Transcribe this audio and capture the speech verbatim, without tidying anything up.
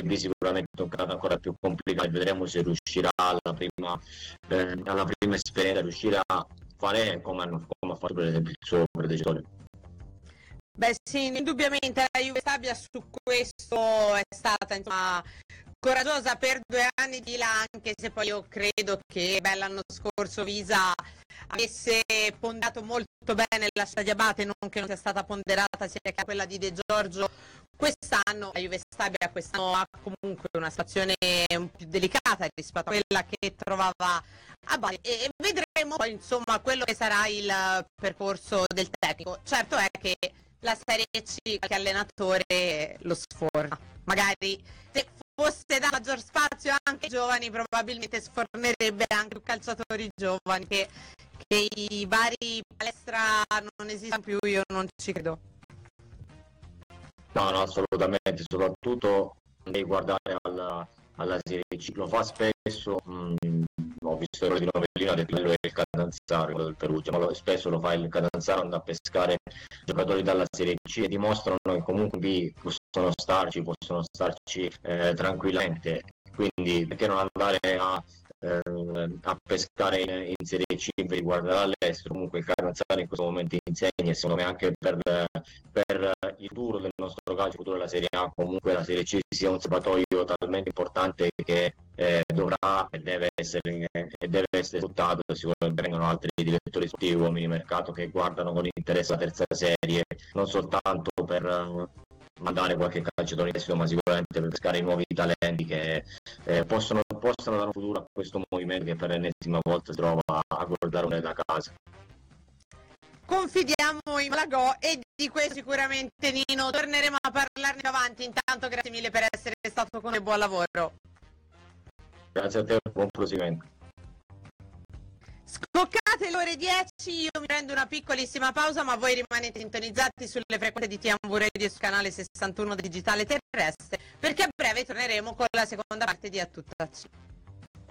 Serie B sicuramente è un campionato ancora più complicato, vedremo se riuscirà alla prima, eh, alla prima esperienza, riuscirà a fare come, hanno, come ha fatto per esempio il suo predecessore. Beh sì, indubbiamente la Juve Stabia su questo è stata insomma coraggiosa per due anni di là, anche se poi io credo che beh, l'anno scorso Visa avesse ponderato molto bene la sua di Abate, non che non sia stata ponderata sia che quella di De Giorgio. Quest'anno la Juve Stabia quest'anno ha comunque una situazione un po' più delicata rispetto a quella che trovava Abate e vedremo poi insomma quello che sarà il percorso del tecnico. Certo è che la Serie C qualche allenatore lo sforna, magari se fosse da maggior spazio anche ai giovani probabilmente sfornerebbe anche più calciatori giovani, che, che i vari palestra non esistono più, io non ci credo. No, no, assolutamente, soprattutto devi guardare alla, alla Serie C, lo fa spesso, mh, ho visto il di Novellino, ha detto quello è il Catanzaro, quello del Perugia, ma lo, spesso lo fa il Catanzaro, andando a pescare giocatori dalla Serie C e dimostrano che comunque vi possono starci, possono starci eh, tranquillamente, quindi perché non andare a, eh, a pescare in, in Serie C invece di guardare all'estero. Comunque il Catanzaro in questo momento insegna e secondo me anche per, per il futuro del nostro calcio, il futuro della Serie A, comunque la Serie C sia un serbatoio talmente importante che eh, dovrà e deve essere, e deve essere sfruttato, e sicuramente vengono altri direttori sportivi, uomini di mercato che guardano con interesse la terza serie, non soltanto per uh, mandare qualche calciatore in prestito, ma sicuramente per pescare i nuovi talenti che eh, possono, possono dare un futuro a questo movimento che per l'ennesima volta si trova a guardare da casa. Confidiamo in Malagò e di questo sicuramente Nino torneremo a parlarne più avanti. Intanto grazie mille per essere stato con noi, buon lavoro. Grazie a te, buon proseguimento. Scoccate le ore dieci, io mi prendo una piccolissima pausa, ma voi rimanete sintonizzati sulle frequenze di T M V Radio sul canale sessantuno digitale terrestre, perché a breve torneremo con la seconda parte di A Tutta C.